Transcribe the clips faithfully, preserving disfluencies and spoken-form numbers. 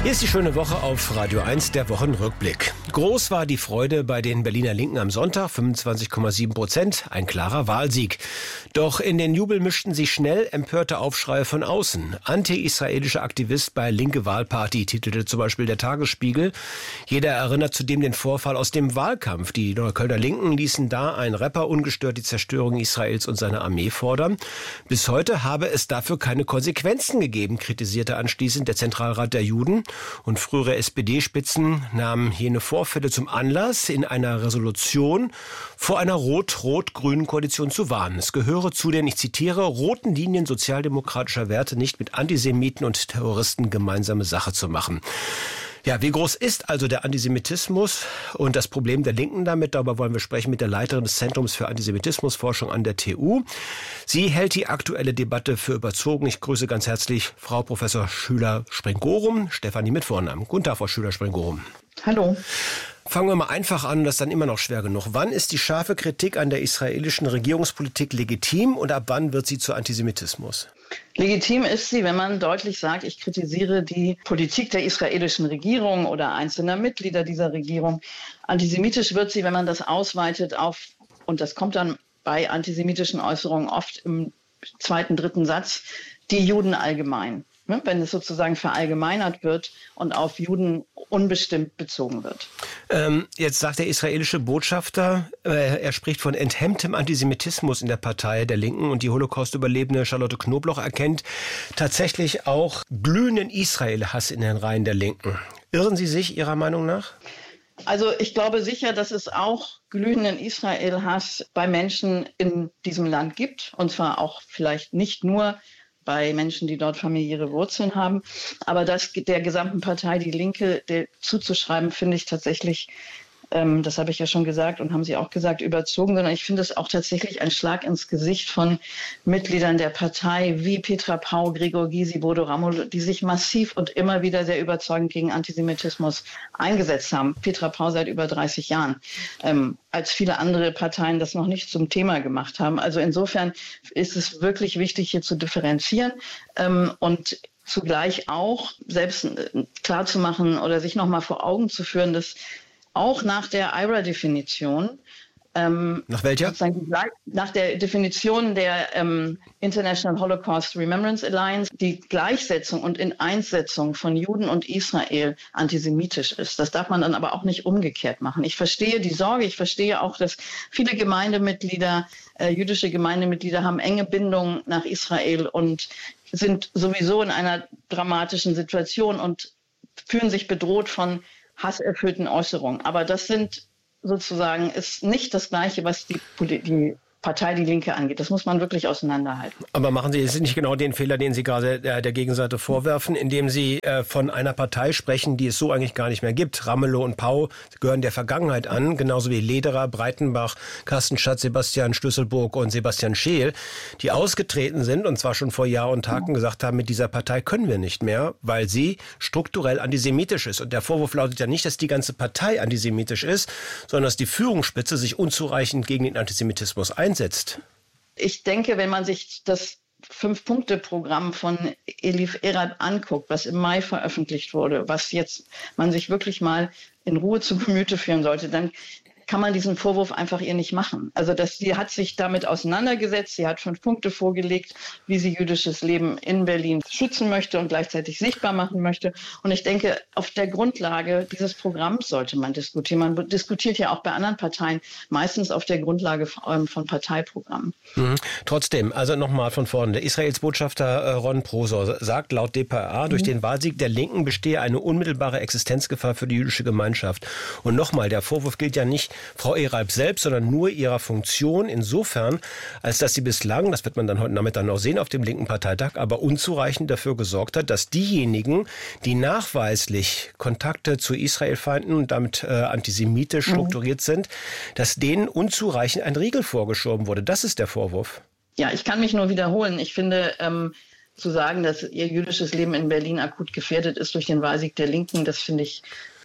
Hier ist die schöne Woche auf Radio eins, der Wochenrückblick. Groß war die Freude bei den Berliner Linken am Sonntag, fünfundzwanzig Komma sieben Prozent, ein klarer Wahlsieg. Doch in den Jubel mischten sich schnell empörte Aufschreie von außen. Anti-israelischer Aktivist bei Linke Wahlparty, titelte zum Beispiel der Tagesspiegel. Jeder erinnert zudem den Vorfall aus dem Wahlkampf. Die Neuköllner Linken ließen da einen Rapper ungestört die Zerstörung Israels und seiner Armee fordern. Bis heute habe es dafür keine Konsequenzen gegeben, kritisierte anschließend der Zentralrat der Juden. Und frühere S P D-Spitzen nahmen jene Vorfälle zum Anlass, in einer Resolution vor einer rot-rot-grünen Koalition zu warnen. Es gehöre zu den, ich zitiere, roten Linien sozialdemokratischer Werte nicht mit Antisemiten und Terroristen gemeinsame Sache zu machen. Ja, wie groß ist also der Antisemitismus und das Problem der Linken damit? Darüber wollen wir sprechen mit der Leiterin des Zentrums für Antisemitismusforschung an der T U. Sie hält die aktuelle Debatte für überzogen. Ich grüße ganz herzlich Frau Professor Schüler-Sprengorum, Stefanie mit Vornamen. Guten Tag, Frau Schüler-Sprengorum. Hallo. Fangen wir mal einfach an, das ist dann immer noch schwer genug. Wann ist die scharfe Kritik an der israelischen Regierungspolitik legitim und ab wann wird sie zu Antisemitismus? Legitim ist sie, wenn man deutlich sagt, ich kritisiere die Politik der israelischen Regierung oder einzelner Mitglieder dieser Regierung. Antisemitisch wird sie, wenn man das ausweitet auf, und das kommt dann bei antisemitischen Äußerungen oft im zweiten, dritten Satz, die Juden allgemein. Wenn es sozusagen verallgemeinert wird und auf Juden unbestimmt bezogen wird. Ähm, jetzt sagt der israelische Botschafter, äh, er spricht von enthemmtem Antisemitismus in der Partei der Linken und die Holocaust-Überlebende Charlotte Knobloch erkennt tatsächlich auch glühenden Israel-Hass in den Reihen der Linken. Irren Sie sich Ihrer Meinung nach? Also ich glaube sicher, dass es auch glühenden Israel-Hass bei Menschen in diesem Land gibt. Und zwar auch vielleicht nicht nur bei Menschen, die dort familiäre Wurzeln haben. Aber das der gesamten Partei, die Linke, der, zuzuschreiben, finde ich tatsächlich, ähm, das habe ich ja schon gesagt und haben Sie auch gesagt, überzogen, sondern ich finde es auch tatsächlich ein Schlag ins Gesicht von Mitgliedern der Partei wie Petra Pau, Gregor Gysi, Bodo Ramelow, die sich massiv und immer wieder sehr überzeugend gegen Antisemitismus eingesetzt haben. Petra Pau seit über dreißig Jahren, ähm, als viele andere Parteien das noch nicht zum Thema gemacht haben. Also insofern ist es wirklich wichtig, hier zu differenzieren ähm, und zugleich auch selbst äh, klarzumachen oder sich nochmal vor Augen zu führen, dass auch nach der I R A-Definition, ähm, nach welcher? Nach der Definition der ähm, International Holocaust Remembrance Alliance, die Gleichsetzung und Ineinssetzung von Juden und Israel antisemitisch ist. Das darf man dann aber auch nicht umgekehrt machen. Ich verstehe die Sorge, ich verstehe auch, dass viele Gemeindemitglieder, äh, jüdische Gemeindemitglieder haben enge Bindungen nach Israel und sind sowieso in einer dramatischen Situation und fühlen sich bedroht von hasserfüllten Äußerungen. Aber das sind sozusagen, ist nicht das Gleiche, was die, die Partei Die Linke angeht. Das muss man wirklich auseinanderhalten. Aber machen Sie jetzt nicht genau den Fehler, den Sie gerade der, der Gegenseite vorwerfen, indem Sie äh, von einer Partei sprechen, die es so eigentlich gar nicht mehr gibt. Ramelow und Pau gehören der Vergangenheit an, genauso wie Lederer, Breitenbach, Carsten Schatz, Sebastian Schlüsselburg und Sebastian Scheel, die ausgetreten sind und zwar schon vor Jahr und Tag gesagt haben, mit dieser Partei können wir nicht mehr, weil sie strukturell antisemitisch ist. Und der Vorwurf lautet ja nicht, dass die ganze Partei antisemitisch ist, sondern dass die Führungsspitze sich unzureichend gegen den Antisemitismus einsetzt. Einsetzt. Ich denke, wenn man sich das Fünf-Punkte-Programm von Elif Erat anguckt, was im Mai veröffentlicht wurde, was jetzt man sich wirklich mal in Ruhe zu Gemüte führen sollte, dann kann man diesen Vorwurf einfach ihr nicht machen. Also das, sie hat sich damit auseinandergesetzt, sie hat fünf Punkte vorgelegt, wie sie jüdisches Leben in Berlin schützen möchte und gleichzeitig sichtbar machen möchte. Und ich denke, auf der Grundlage dieses Programms sollte man diskutieren. Man diskutiert ja auch bei anderen Parteien meistens auf der Grundlage von, von Parteiprogrammen. Mhm. Trotzdem, also nochmal von vorne. Der Israels Botschafter äh, Ron Prosor sagt laut D P A, mhm. durch den Wahlsieg der Linken bestehe eine unmittelbare Existenzgefahr für die jüdische Gemeinschaft. Und nochmal, der Vorwurf gilt ja nicht Frau Ehralp selbst, sondern nur ihrer Funktion insofern, als dass sie bislang, das wird man dann heute Nachmittag noch sehen auf dem linken Parteitag, aber unzureichend dafür gesorgt hat, dass diejenigen, die nachweislich Kontakte zu Israelfeinden und damit äh, antisemitisch mhm. strukturiert sind, dass denen unzureichend ein Riegel vorgeschoben wurde. Das ist der Vorwurf. Ja, ich kann mich nur wiederholen. Ich finde, ähm, zu sagen, dass ihr jüdisches Leben in Berlin akut gefährdet ist durch den Wahlsieg der Linken, das finde ich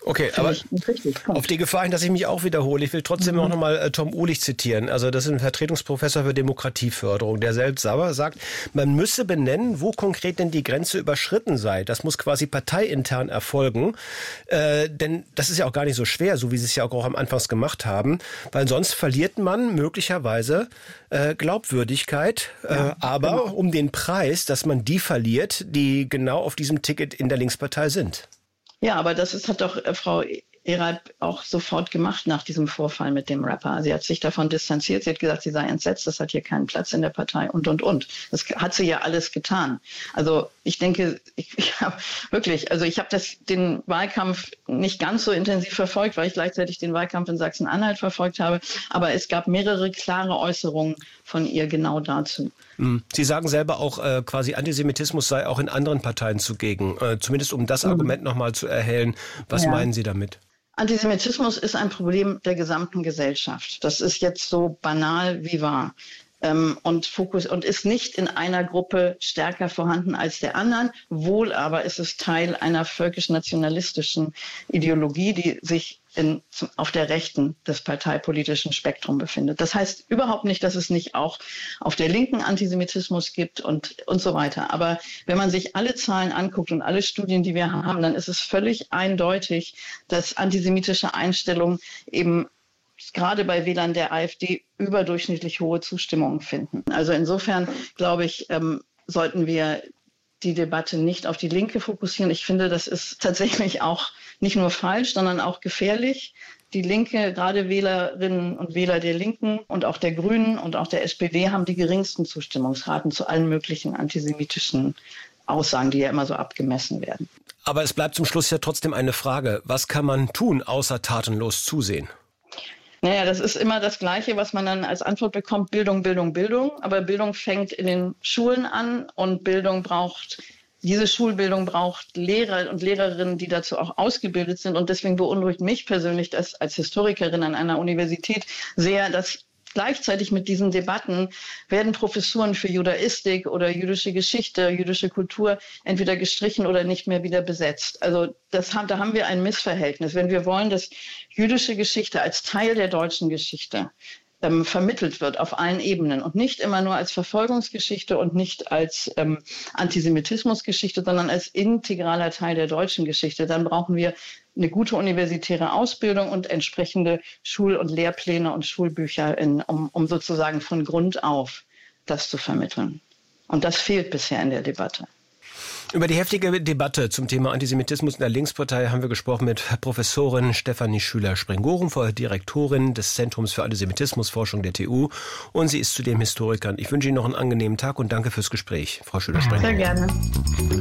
Okay, Finde aber ich nicht richtig. Punkt. Auf die Gefahr hin, dass ich mich auch wiederhole, ich will trotzdem mhm. auch nochmal äh, Tom Uhlich zitieren. Also das ist ein Vertretungsprofessor für Demokratieförderung, der selbst aber sagt, man müsse benennen, wo konkret denn die Grenze überschritten sei. Das muss quasi parteiintern erfolgen. Äh, denn das ist ja auch gar nicht so schwer, so wie Sie es ja auch am Anfang gemacht haben. Weil sonst verliert man möglicherweise äh, Glaubwürdigkeit. Ja, äh, aber genau. um den Preis, dass man die verliert, die genau auf diesem Ticket in der Linkspartei sind. Ja, aber das ist, hat doch äh, Frau Eralp auch sofort gemacht nach diesem Vorfall mit dem Rapper. Sie hat sich davon distanziert. Sie hat gesagt, sie sei entsetzt, das hat hier keinen Platz in der Partei und, und, und. Das hat sie ja alles getan. Also ich denke, ich, ich habe wirklich, also ich habe das den Wahlkampf nicht ganz so intensiv verfolgt, weil ich gleichzeitig den Wahlkampf in Sachsen-Anhalt verfolgt habe. Aber es gab mehrere klare Äußerungen von ihr genau dazu. Sie sagen selber auch, äh, quasi Antisemitismus sei auch in anderen Parteien zugegen. Äh, zumindest um das mhm. Argument nochmal zu erhellen. Was ja. meinen Sie damit? Antisemitismus ist ein Problem der gesamten Gesellschaft. Das ist jetzt so banal wie wahr. Ähm, und, Fokus, und ist nicht in einer Gruppe stärker vorhanden als der anderen. Wohl aber ist es Teil einer völkisch-nationalistischen Ideologie, die sich in, auf der Rechten des parteipolitischen Spektrums befindet. Das heißt überhaupt nicht, dass es nicht auch auf der Linken Antisemitismus gibt und, und so weiter. Aber wenn man sich alle Zahlen anguckt und alle Studien, die wir haben, dann ist es völlig eindeutig, dass antisemitische Einstellungen eben gerade bei Wählern der AfD überdurchschnittlich hohe Zustimmung finden. Also insofern, glaube ich, ähm, sollten wir die Debatte nicht auf die Linke fokussieren. Ich finde, das ist tatsächlich auch nicht nur falsch, sondern auch gefährlich. Die Linke, gerade Wählerinnen und Wähler der Linken und auch der Grünen und auch der S P D haben die geringsten Zustimmungsraten zu allen möglichen antisemitischen Aussagen, die ja immer so abgemessen werden. Aber es bleibt zum Schluss ja trotzdem eine Frage. Was kann man tun, außer tatenlos zusehen? Naja, das ist immer das Gleiche, was man dann als Antwort bekommt, Bildung, Bildung, Bildung. Aber Bildung fängt in den Schulen an und Bildung braucht, diese Schulbildung braucht Lehrer und Lehrerinnen, die dazu auch ausgebildet sind. Und deswegen beunruhigt mich persönlich das als Historikerin an einer Universität sehr, dass gleichzeitig mit diesen Debatten werden Professuren für Judaistik oder jüdische Geschichte, jüdische Kultur entweder gestrichen oder nicht mehr wieder besetzt. Also das, da haben wir ein Missverhältnis. Wenn wir wollen, dass jüdische Geschichte als Teil der deutschen Geschichte ähm, vermittelt wird auf allen Ebenen und nicht immer nur als Verfolgungsgeschichte und nicht als ähm, Antisemitismusgeschichte, sondern als integraler Teil der deutschen Geschichte, dann brauchen wir eine gute universitäre Ausbildung und entsprechende Schul- und Lehrpläne und Schulbücher, in, um, um sozusagen von Grund auf das zu vermitteln. Und das fehlt bisher in der Debatte. Über die heftige Debatte zum Thema Antisemitismus in der Linkspartei haben wir gesprochen mit Professorin Stefanie Schüler-Springorum, Direktorin des Zentrums für Antisemitismusforschung der T U. Und sie ist zudem Historikerin. Ich wünsche Ihnen noch einen angenehmen Tag und danke fürs Gespräch, Frau Schüler-Springorum. Sehr gerne.